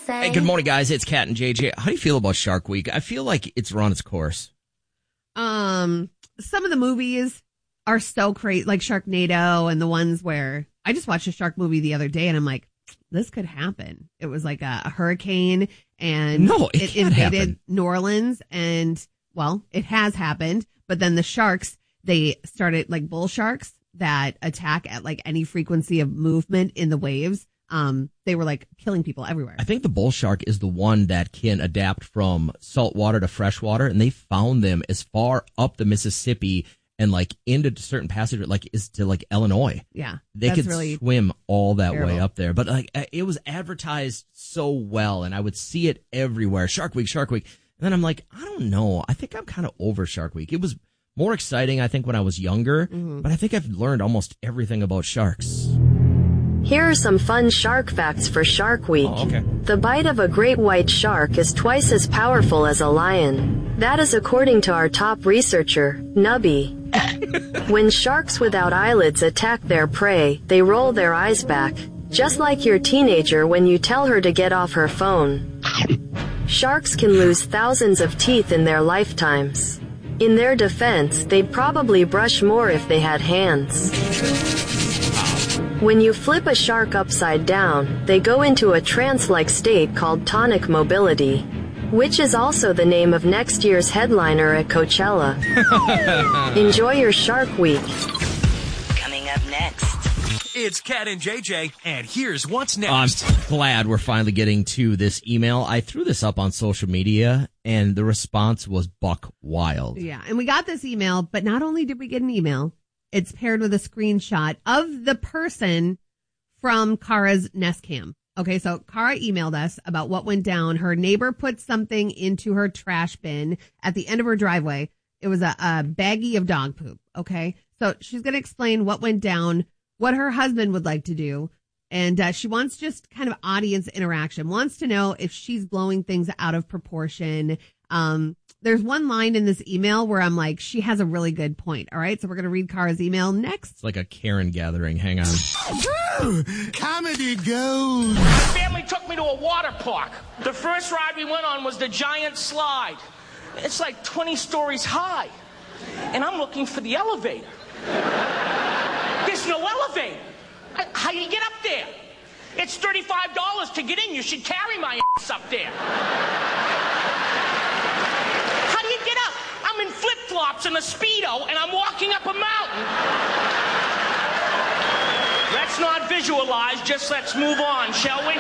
say. Hey, good morning, guys. It's Kat and JJ. How do you feel about Shark Week? I feel like it's run its course. Some of the movies are so crazy, like Sharknado and the ones where I just watched a shark movie the other day and I'm like, this could happen. It was like a hurricane and it invaded happen. New Orleans and, well, it has happened. But then the sharks, they started like bull sharks that attack at like any frequency of movement in the waves. They were like killing people everywhere. I think the bull shark is the one that can adapt from saltwater to freshwater, and they found them as far up the Mississippi and like into certain passages, like is to like Illinois. Yeah, they could really swim all that terrible. way up there. But like it was advertised so well, and I would see it everywhere. Shark Week, Shark Week, and then I'm like, I don't know. I think I'm kind of over Shark Week. It was more exciting, I think, when I was younger, but I think I've learned almost everything about sharks. Here are some fun shark facts for Shark Week. Oh, okay. The bite of a great white shark is twice as powerful as a lion. That is according to our top researcher, Nubby. When sharks without eyelids attack their prey, they roll their eyes back, just like your teenager when you tell her to get off her phone. Sharks can lose thousands of teeth in their lifetimes. In their defense, they'd probably brush more if they had hands. When you flip a shark upside down, they go into a trance-like state called tonic mobility, which is also the name of next year's headliner at Coachella. Enjoy your Shark Week. Coming up next. It's Kat and JJ, and here's what's next. I'm glad we're finally getting to this email. I threw this up on social media, and the response was buck wild. Yeah, and we got this email, but not only did we get an email, it's paired with a screenshot of the person from Kara's Nest Cam. Okay, so Kara emailed us about what went down. Her neighbor put something into her trash bin at the end of her driveway. It was a baggie of dog poop. Okay, so she's going to explain what went down, what her husband would like to do. And she wants just kind of audience interaction, wants to know if she's blowing things out of proportion. There's one line in this email where I'm like, she has a really good point. All right, so we're going to read Kara's email next. It's like a Karen gathering. Hang on. Comedy gold. My family took me to a water park. The first ride we went on was the giant slide. It's like 20 stories high. And I'm looking for the elevator. There's no elevator. How do you get up there? It's $35 to get in. You should carry my ass up there. How do you get up? I'm in flip-flops and a Speedo, and I'm walking up a mountain. Let's not visualize, just let's move on, shall we?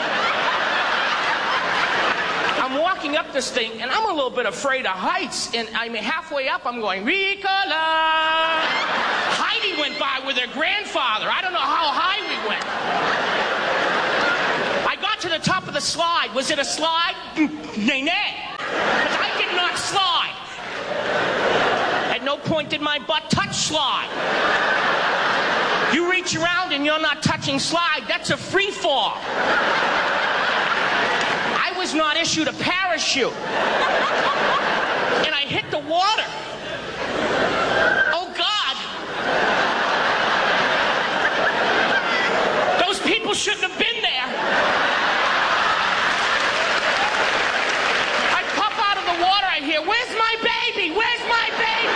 I'm walking up this thing, and I'm a little bit afraid of heights, and I'm halfway up, I'm going, Ricola! Heidi went by with her grandfather. I don't know how high we went. I got to the top of the slide. Was it a slide? Nay. Because I did not slide. At no point did my butt touch slide. You reach around and you're not touching slide. That's a free fall. I was not issued a parachute. And I hit the water. Oh, God. Those people shouldn't have been there. I pop out of the water, I hear, where's my baby? Where's my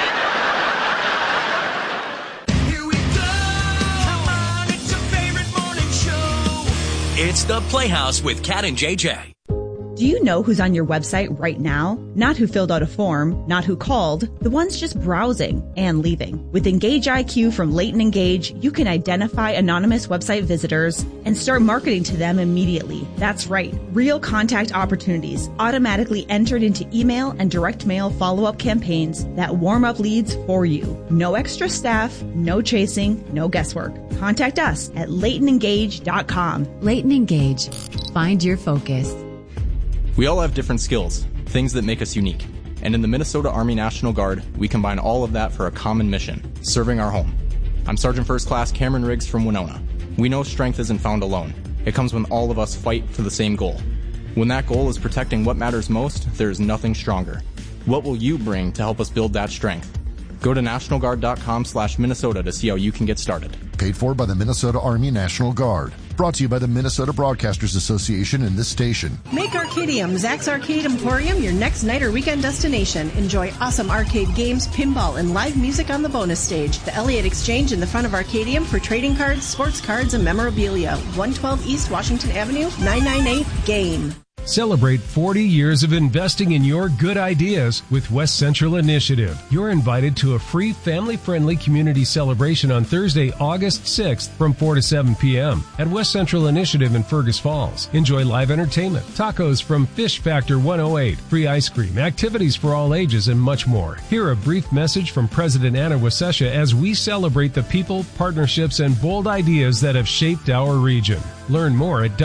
baby? Here we go. Come on, it's your favorite morning show. It's The Playhouse with Kat and JJ. Do you know who's on your website right now? Not who filled out a form, not who called, the ones just browsing and leaving. With Engage IQ from Leighton Engage, you can identify anonymous website visitors and start marketing to them immediately. That's right, real contact opportunities automatically entered into email and direct mail follow-up campaigns that warm up leads for you. No extra staff, no chasing, no guesswork. Contact us at LeightonEngage.com. Leighton Engage. Find your focus. We all have different skills, things that make us unique. And in the Minnesota Army National Guard, we combine all of that for a common mission, serving our home. I'm Sergeant First Class Cameron Riggs from Winona. We know strength isn't found alone. It comes when all of us fight for the same goal. When that goal is protecting what matters most, there is nothing stronger. What will you bring to help us build that strength? Go to NationalGuard.com/Minnesota to see how you can get started. Paid for by the Minnesota Army National Guard. Brought to you by the Minnesota Broadcasters Association and this station. Make Arcadium, Zach's Arcade Emporium, your next night or weekend destination. Enjoy awesome arcade games, pinball, and live music on the bonus stage. The Elliott Exchange in the front of Arcadium for trading cards, sports cards, and memorabilia. 112 East Washington Avenue, 998-GAME. Celebrate 40 years of investing in your good ideas with West Central Initiative. You're invited to a free family-friendly community celebration on Thursday, August 6th from 4 to 7 p.m. at West Central Initiative in Fergus Falls. Enjoy live entertainment, tacos from Fish Factor 108, free ice cream, activities for all ages, and much more. Hear a brief message from President Anna Wasesha as we celebrate the people, partnerships, and bold ideas that have shaped our region. Learn more at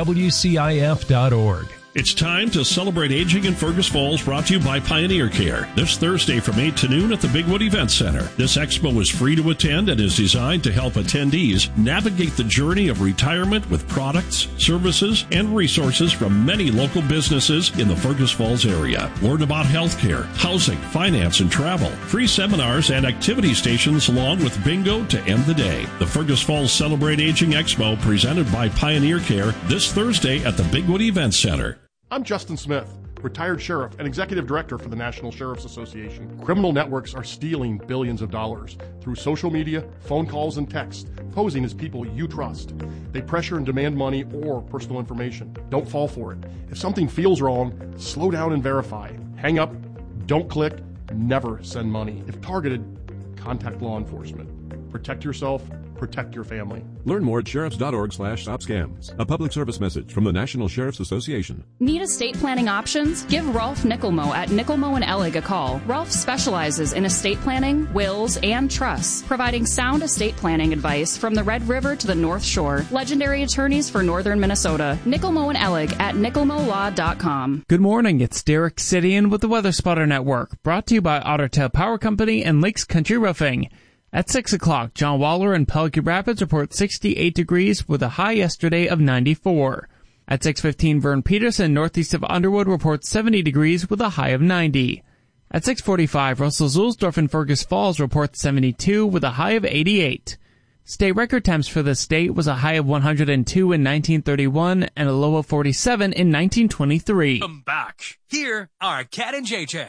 WCIF.org. It's time to celebrate aging in Fergus Falls, brought to you by Pioneer Care. This Thursday from 8 to noon at the Bigwood Event Center. This expo is free to attend and is designed to help attendees navigate the journey of retirement with products, services, and resources from many local businesses in the Fergus Falls area. Learn about healthcare, housing, finance, and travel. Free seminars and activity stations along with bingo to end the day. The Fergus Falls Celebrate Aging Expo presented by Pioneer Care this Thursday at the Bigwood Event Center. I'm Justin Smith, retired sheriff and executive director for the National Sheriff's Association. Criminal networks are stealing billions of dollars through social media, phone calls, and text, posing as people you trust. They pressure and demand money or personal information. Don't fall for it. If something feels wrong, slow down and verify. Hang up, don't click, never send money. If targeted, contact law enforcement. Protect yourself, protect your family. Learn more at sheriffs.org/stopscams. A public service message from the National Sheriff's Association. Need estate planning options? Give Rolf Nickelmo at Nickelmo & Ellig a call. Rolf specializes in estate planning, wills, and trusts, providing sound estate planning advice from the Red River to the North Shore. Legendary attorneys for northern Minnesota. Nickelmo & Ellig at nickelmolaw.com. Good morning, it's Derek Sidian with the Weather Spotter Network, brought to you by Otter Tail Power Company and Lakes Country Roofing. At 6 o'clock, John Waller and Pelican Rapids report 68 degrees with a high yesterday of 94. At 6:15, Vern Peterson, northeast of Underwood, reports 70 degrees with a high of 90. At 6:45, Russell Zulsdorf and Fergus Falls reports 72 with a high of 88. State record temps for the state was a high of 102 in 1931 and a low of 47 in 1923. Come back. Here are Kat and JJ.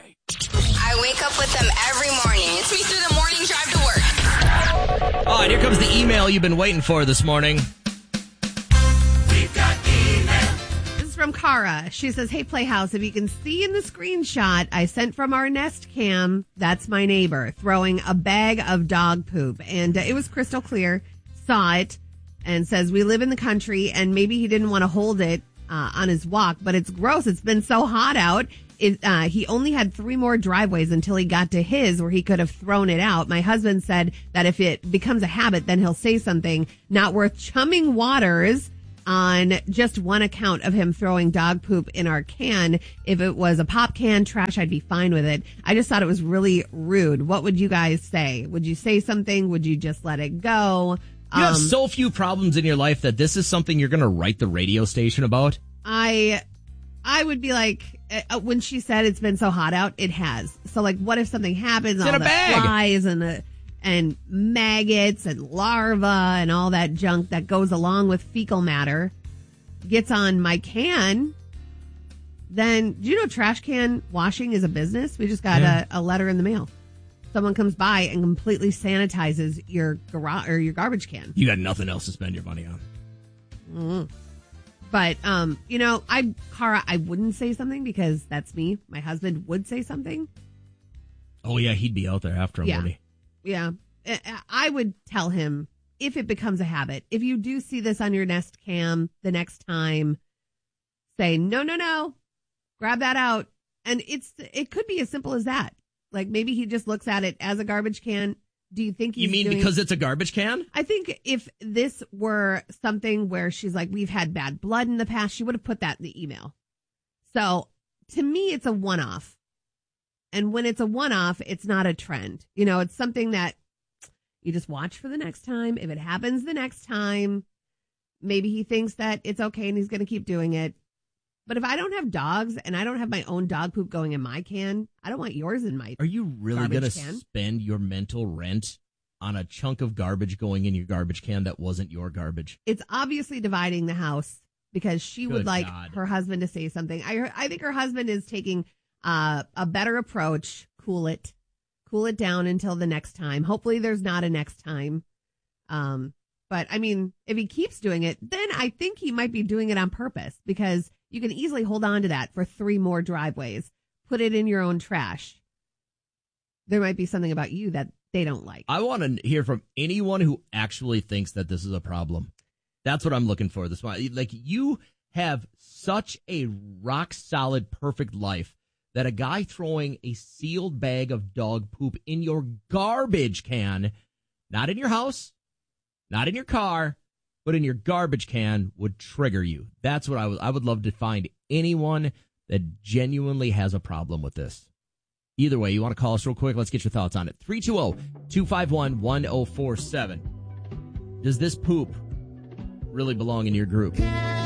I wake up with them every morning. It's me through the morning drive to work. Oh, and here comes the email you've been waiting for this morning. We've got email. This is from Cara. She says, hey, Playhouse, if you can see in the screenshot I sent from our Nest Cam, that's my neighbor throwing a bag of dog poop. And it was crystal clear. Saw it and says, we live in the country, and maybe he didn't want to hold it on his walk, but it's gross. It's been so hot out. He only had 3 more driveways until he got to his where he could have thrown it out. My husband said that if it becomes a habit, then he'll say something. Not worth chumming waters on just one account of him throwing dog poop in our can. If it was a pop can trash, I'd be fine with it. I just thought it was really rude. What would you guys say? Would you say something? Would you just let it go? You have so few problems in your life that this is something you're going to write the radio station about? I would be like, when she said it's been so hot out, it has. So, like, what if something happens? It's in a bag. Flies and maggots and larvae and all that junk that goes along with fecal matter gets on my can. Then, do you know trash can washing is a business? We just got a letter in the mail. Someone comes by and completely sanitizes your garage or your garbage can. You got nothing else to spend your money on. Mm-hmm. But, Cara, I wouldn't say something because that's me. My husband would say something. Oh, yeah, he'd be out there after him, wouldn't he? Yeah. I would tell him, if it becomes a habit, if you do see this on your Nest Cam the next time, say, no, grab that out. And it could be as simple as that. Like, maybe he just looks at it as a garbage can. Do you think he's because it's a garbage can? I think if this were something where she's like, we've had bad blood in the past, she would have put that in the email. So to me, it's a one-off. And when it's a one-off, it's not a trend. You know, it's something that you just watch for the next time. If it happens the next time, maybe he thinks that it's okay and he's going to keep doing it. But if I don't have dogs and I don't have my own dog poop going in my can, I don't want yours in my Are you really going to can. spend your mental rent on a chunk of garbage going in your garbage can that wasn't your garbage. It's obviously dividing the house because she would Good like God. her husband to say something. I think her husband is taking a better approach. Cool it down until the next time. Hopefully there's not a next time. But I mean, if he keeps doing it, then I think he might be doing it on purpose because you can easily hold on to that for 3 more driveways. Put it in your own trash. There might be something about you that they don't like. I want to hear from anyone who actually thinks that this is a problem. That's what I'm looking for. This one, like, you have such a rock solid, perfect life that a guy throwing a sealed bag of dog poop in your garbage can, not in your house, not in your car, but in your garbage can, would trigger you. That's what I would love to find anyone that genuinely has a problem with this. Either way, you want to call us real quick? Let's get your thoughts on it. 320-251-1047. Does this poop really belong in your group?